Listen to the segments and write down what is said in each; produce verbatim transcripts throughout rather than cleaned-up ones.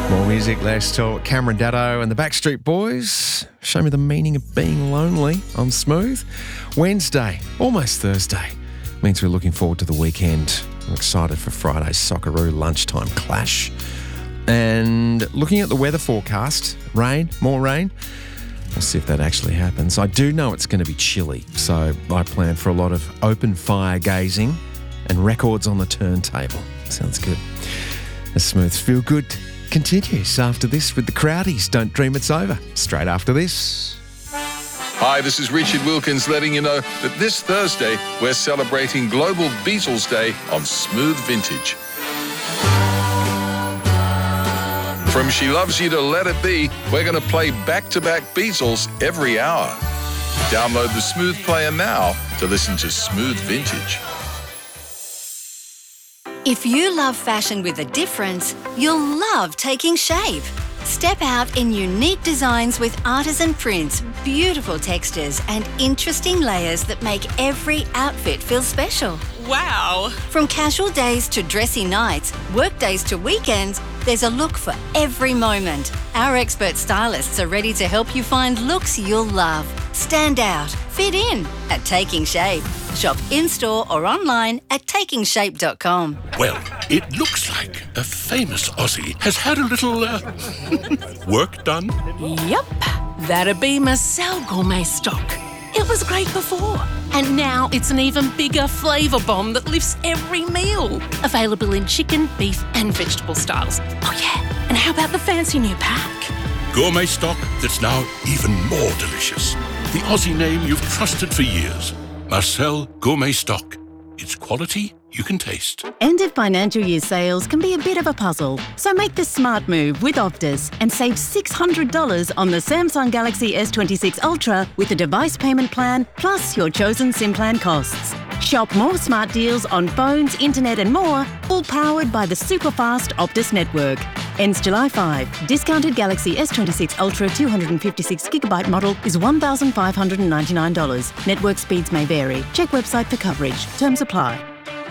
More music, less talk. Cameron Daddo and the Backstreet Boys. Show me the meaning of being lonely on Smooth. Wednesday, almost Thursday, means we're looking forward to the weekend. I'm excited for Friday's Socceroo lunchtime clash. And looking at the weather forecast, rain, more rain. We'll see if that actually happens. I do know it's going to be chilly, so I plan for a lot of open fire gazing and records on the turntable. Sounds good. The Smooth Feel Good continues after this with the Crowdies. Don't dream it's over. Straight after this. Hi, this is Richard Wilkins letting you know that this Thursday we're celebrating Global Beatles Day on Smooth Vintage. From She Loves You to Let It Be, we're going to play back-to-back Beatles every hour. Download the Smooth Player now to listen to Smooth Vintage. If you love fashion with a difference, you'll love Taking Shape. Step out in unique designs with artisan prints, beautiful textures, and interesting layers that make every outfit feel special. Wow! From casual days to dressy nights, work days to weekends, there's a look for every moment. Our expert stylists are ready to help you find looks you'll love. Stand out, fit in at Taking Shape. Shop in-store or online at taking shape dot com. Well, it looks like a famous Aussie has had a little uh, work done. Yep, that'd be Marcel Gourmet Stock. It was great before, and now it's an even bigger flavour bomb that lifts every meal. Available in chicken, beef and vegetable styles. Oh yeah, and how about the fancy new pack? Gourmet Stock that's now even more delicious. The Aussie name you've trusted for years. Marcel Gourmet Stock. It's quality you can taste. End of financial year sales can be a bit of a puzzle, so make the smart move with Optus and save six hundred dollars on the Samsung Galaxy S twenty-six Ultra with a device payment plan plus your chosen SIM plan costs. Shop more smart deals on phones, internet and more, all powered by the super fast Optus network. Ends July fifth. Discounted Galaxy S twenty-six Ultra two hundred fifty-six gigabyte model is one thousand five hundred ninety-nine dollars. Network speeds may vary. Check website for coverage. Terms apply.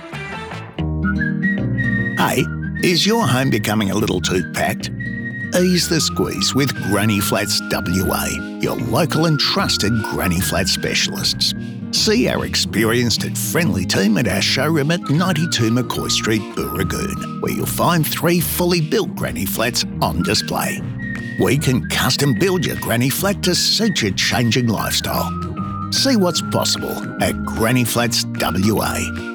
Hey, is your home becoming a little too packed? Ease the squeeze with Granny Flats W A, your local and trusted Granny Flat specialists. See our experienced and friendly team at our showroom at ninety-two McCoy Street, Booragoon, where you'll find three fully built Granny Flats on display. We can custom build your Granny Flat to suit your changing lifestyle. See what's possible at Granny Flats W A.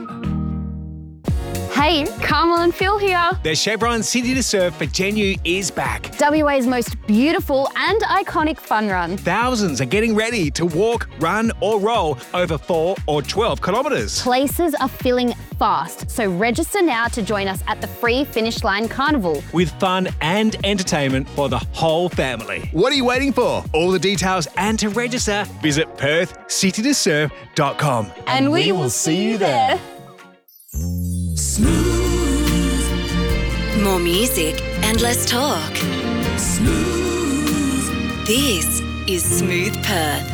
Hey, Carmel and Phil here. The Chevron City to Surf for Genu is back. W A's most beautiful and iconic fun run. Thousands are getting ready to walk, run or roll over four or twelve kilometres. Places are filling fast, so register now to join us at the free Finish Line Carnival. With fun and entertainment for the whole family. What are you waiting for? All the details and to register, visit perth city to surf dot com. And, and we, we will see you there. Smooth. More music and less talk. Smooth. This is Smooth Perth.